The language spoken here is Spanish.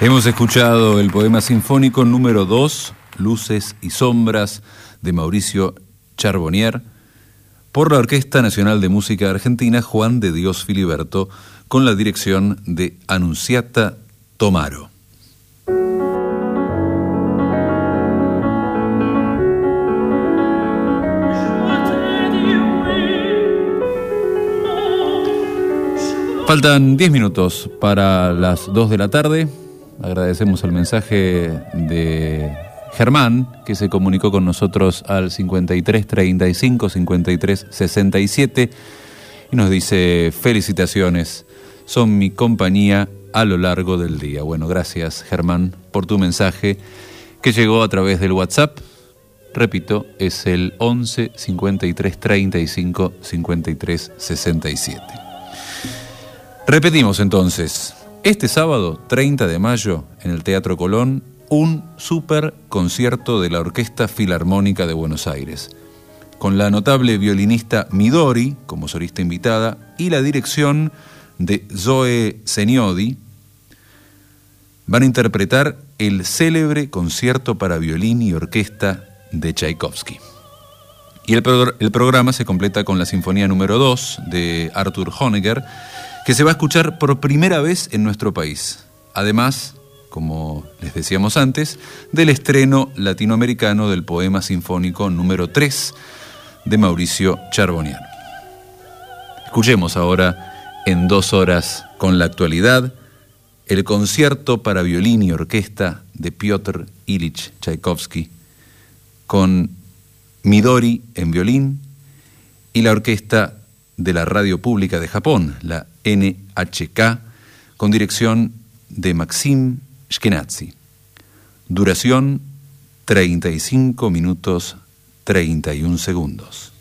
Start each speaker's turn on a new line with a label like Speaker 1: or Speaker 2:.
Speaker 1: Hemos escuchado el poema sinfónico número 2, Luces y Sombras, de Mauricio Charbonnier, por la Orquesta Nacional de Música Argentina Juan de Dios Filiberto, con la dirección de Annunziata Tomaro. Faltan 10 minutos para las 2 de la tarde. Agradecemos el mensaje de Germán, que se comunicó con nosotros al 53 35 53 67 y nos dice: felicitaciones, son mi compañía a lo largo del día. Bueno, gracias Germán por tu mensaje que llegó a través del WhatsApp. Repito, es el 11 53 35 53 67. Repetimos entonces, este sábado 30 de mayo en el Teatro Colón, un super concierto de la Orquesta Filarmónica de Buenos Aires, con la notable violinista Midori como solista invitada y la dirección de Zoe Seniodi. Van a interpretar el célebre concierto para violín y orquesta de Tchaikovsky. Y el programa se completa con la Sinfonía número 2 de Arthur Honegger, que se va a escuchar por primera vez en nuestro país. Además, como les decíamos antes, del estreno latinoamericano del poema sinfónico número 3 de Mauricio Charbonnier. Escuchemos ahora, en 2 horas con la actualidad, el concierto para violín y orquesta de Piotr Ilich Tchaikovsky, con Midori en violín y la orquesta de la Radio Pública de Japón, la NHK, con dirección de Maxim Shkenazy. Duración 35 minutos 31 segundos.